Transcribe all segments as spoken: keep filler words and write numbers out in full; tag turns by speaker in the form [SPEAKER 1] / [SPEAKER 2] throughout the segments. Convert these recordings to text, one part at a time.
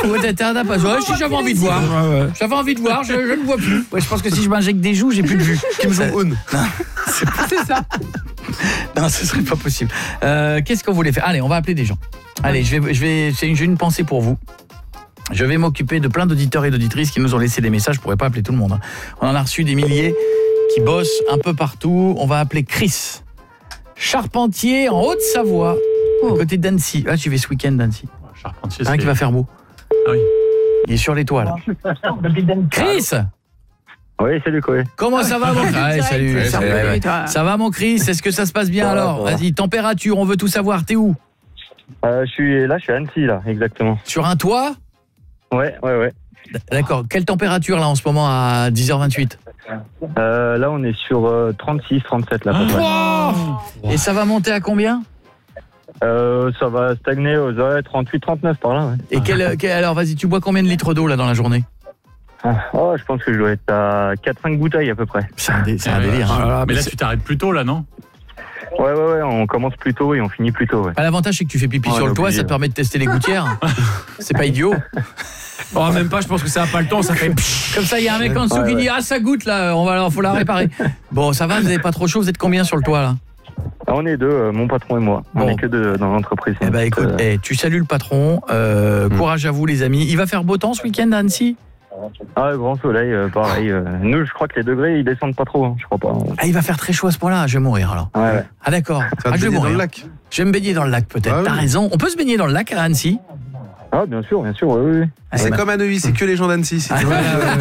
[SPEAKER 1] Ouais, t'as un pas. Ouais, si j'avais envie de voir. J'avais envie de voir, je, je ne vois plus. Ouais, je pense que si je m'injecte des joues, j'ai plus de vue.
[SPEAKER 2] Kim Jong-un.
[SPEAKER 1] C'est, c'est ça. Non, ce serait pas possible. Euh, qu'est-ce qu'on voulait faire? Allez, on va appeler des gens. Allez, je vais, je vais, c'est une, j'ai une pensée pour vous. Je vais m'occuper de plein d'auditeurs et d'auditrices qui nous ont laissé des messages. Je pourrais pas appeler tout le monde. On en a reçu des milliers qui bossent un peu partout. On va appeler Chris, charpentier en Haute-Savoie, à côté d'Annecy. Ah, tu vas ce week-end d'Annecy.
[SPEAKER 3] Charpentier,
[SPEAKER 1] un
[SPEAKER 3] c'est...
[SPEAKER 1] qui va faire beau.
[SPEAKER 3] Ah oui.
[SPEAKER 1] Il est sur l'étoile. Chris.
[SPEAKER 4] Oui, salut Koé.
[SPEAKER 1] Comment ça va mon Chris? Ouais, salut.
[SPEAKER 2] Ouais,
[SPEAKER 1] salut,
[SPEAKER 2] salut.
[SPEAKER 1] ouais, ouais. Ça va mon Chris? Est-ce que ça se passe bien
[SPEAKER 4] Ça va,
[SPEAKER 1] alors?
[SPEAKER 4] ça va.
[SPEAKER 1] Vas-y, température, on veut tout savoir. T'es où?
[SPEAKER 4] Euh, je suis là, je suis à Annecy là, exactement.
[SPEAKER 1] Sur un toit?
[SPEAKER 4] Ouais, ouais, ouais.
[SPEAKER 1] D'accord. Quelle température là en ce moment à dix heures vingt-huit?
[SPEAKER 4] Euh, là, on est sur euh, trente-six, trente-sept là. À peu près.
[SPEAKER 1] Wow. Et ça va monter à combien?
[SPEAKER 4] Euh, ça va stagner aux ouais, trente-huit, trente-neuf par là. Ouais.
[SPEAKER 1] Et quel, quel, alors vas-y, tu bois combien de litres d'eau là dans la journée?
[SPEAKER 4] Oh, je pense que je dois être à quatre cinq bouteilles à peu près.
[SPEAKER 1] C'est un, dé, c'est un
[SPEAKER 3] Ouais,
[SPEAKER 1] délire.
[SPEAKER 3] ouais.
[SPEAKER 1] Hein.
[SPEAKER 3] Mais là, tu t'arrêtes plus tôt, là, non?
[SPEAKER 4] Ouais, ouais, ouais, on commence plus tôt et on finit plus tôt. Ouais.
[SPEAKER 1] Ah, l'avantage c'est que tu fais pipi
[SPEAKER 4] Ouais,
[SPEAKER 1] sur le toit,
[SPEAKER 4] obligé,
[SPEAKER 1] ça te
[SPEAKER 4] ouais.
[SPEAKER 1] permet de tester les gouttières. C'est pas idiot.
[SPEAKER 2] Oh, même pas, je pense que ça a pas le temps, ça fait...
[SPEAKER 1] Comme ça, il y a un mec en dessous
[SPEAKER 4] Ouais,
[SPEAKER 1] qui
[SPEAKER 4] ouais.
[SPEAKER 1] dit ah ça goûte là, on va, faut la réparer. Bon, ça va, vous n'avez pas trop chaud, vous êtes combien sur le toit là?
[SPEAKER 4] Ah, on est deux, euh, mon patron et moi.
[SPEAKER 1] Bon.
[SPEAKER 4] On est que deux dans l'entreprise.
[SPEAKER 1] Eh ben écoute,
[SPEAKER 4] Euh,
[SPEAKER 1] eh, tu salues le patron, euh,
[SPEAKER 4] Mm.
[SPEAKER 1] courage à vous les amis. Il va faire beau temps ce week-end à Annecy?
[SPEAKER 4] Ah, grand soleil, euh, pareil. euh, nous, je crois que les degrés, ils descendent pas trop, hein, je crois pas.
[SPEAKER 1] Ah, il va faire très chaud à ce point-là, je vais mourir alors.
[SPEAKER 4] Ouais, ouais.
[SPEAKER 1] Ah d'accord,
[SPEAKER 2] Ça va
[SPEAKER 1] ah,
[SPEAKER 2] te
[SPEAKER 1] je vais
[SPEAKER 2] baigner dans
[SPEAKER 1] mourir.
[SPEAKER 2] le lac.
[SPEAKER 1] Je vais me baigner dans le lac peut-être,
[SPEAKER 2] Ah oui.
[SPEAKER 1] t'as raison. On peut se baigner dans le lac à Annecy?
[SPEAKER 4] Ah, bien sûr, bien sûr, oui, oui.
[SPEAKER 1] Ah,
[SPEAKER 2] C'est
[SPEAKER 1] bah.
[SPEAKER 2] comme à Neuilly, c'est que les gens d'Annecy. si tu veux.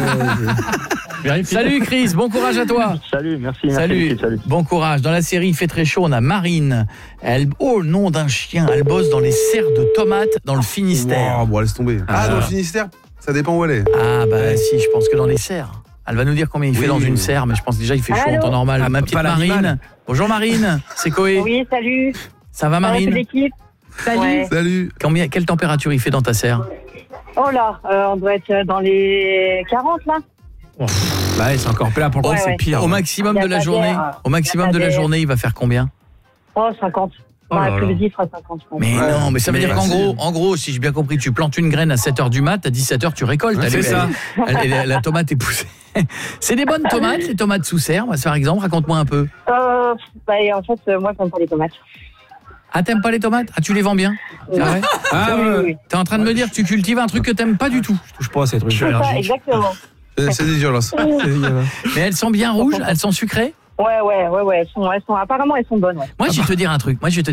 [SPEAKER 3] Vérifie.
[SPEAKER 1] Salut Chris, bon courage à toi.
[SPEAKER 4] Salut, merci, merci.
[SPEAKER 1] Salut,
[SPEAKER 4] l'équipe, salut.
[SPEAKER 1] bon courage. Dans la série Il fait très chaud, on a Marine. Elle, oh, le nom d'un chien, elle bosse dans les serres de tomates dans le Finistère.
[SPEAKER 2] Wow, bon, laisse tomber. Ah,
[SPEAKER 1] Ah.
[SPEAKER 2] dans le Finistère, ça dépend où elle est.
[SPEAKER 1] Ah bah si, je pense que dans les serres. Elle va nous dire combien il fait
[SPEAKER 2] Oui.
[SPEAKER 1] dans une serre, mais je pense déjà il fait chaud en
[SPEAKER 5] Allô
[SPEAKER 1] temps normal.
[SPEAKER 2] Ah,
[SPEAKER 1] Ma
[SPEAKER 2] pas
[SPEAKER 1] petite
[SPEAKER 2] l'animal.
[SPEAKER 1] Marine. Bonjour Marine, c'est Koé.
[SPEAKER 5] Oui, salut.
[SPEAKER 1] Ça va
[SPEAKER 5] Salut
[SPEAKER 1] Marine?
[SPEAKER 5] l'équipe. Salut. Ouais.
[SPEAKER 2] Salut.
[SPEAKER 1] Combien, quelle température il fait dans ta serre?
[SPEAKER 5] Oh là, euh, on doit être dans les quarante là.
[SPEAKER 2] Bah, ouais, c'est encore plat pour le
[SPEAKER 5] Ouais,
[SPEAKER 2] coup, c'est
[SPEAKER 5] ouais.
[SPEAKER 2] pire.
[SPEAKER 1] Au maximum
[SPEAKER 5] Il y a
[SPEAKER 1] de la
[SPEAKER 5] pas
[SPEAKER 1] journée,
[SPEAKER 5] d'air.
[SPEAKER 1] au maximum
[SPEAKER 5] Il y a
[SPEAKER 1] de
[SPEAKER 5] pas
[SPEAKER 1] la
[SPEAKER 5] d'air.
[SPEAKER 1] journée, il va faire combien?
[SPEAKER 5] Oh, cinquante.
[SPEAKER 2] Oh
[SPEAKER 5] Dans
[SPEAKER 2] là là.
[SPEAKER 5] l'après-midi, il fera cinquante, je pense.
[SPEAKER 1] Mais
[SPEAKER 2] Ouais.
[SPEAKER 1] non, mais ça veut
[SPEAKER 2] Mais
[SPEAKER 1] dire qu'en
[SPEAKER 2] bah,
[SPEAKER 1] gros, en gros, si j'ai bien compris, tu plantes une graine à sept heures du mat, à dix-sept heures tu récoltes.
[SPEAKER 2] Ouais,
[SPEAKER 1] Elle
[SPEAKER 2] c'est
[SPEAKER 1] est-
[SPEAKER 2] ça.
[SPEAKER 1] elle- elle- elle- la tomate est poussée. C'est des bonnes tomates, les tomates sous serre, moi, par exemple, raconte-moi un peu.
[SPEAKER 5] Euh, bah, et en fait, euh, moi, j'aime pas les tomates.
[SPEAKER 1] Ah, t'aimes pas les tomates? Ah, tu les vends bien? C'est vrai?
[SPEAKER 2] Ah,
[SPEAKER 5] oui,
[SPEAKER 2] ouais.
[SPEAKER 5] oui, oui.
[SPEAKER 1] T'es en train de me dire que tu cultives un truc que t'aimes pas du tout.
[SPEAKER 2] Je touche pas à ces trucs.
[SPEAKER 5] C'est ça, exactement.
[SPEAKER 2] C'est c'est dégueulasse. C'est dégueulasse.
[SPEAKER 1] Mais elles sont bien rouges, elles sont sucrées?
[SPEAKER 5] Ouais, ouais, ouais, ouais. Elles sont, elles sont, apparemment, elles sont bonnes. Ouais.
[SPEAKER 1] Moi, je vais te dire un truc. Moi, je vais te dire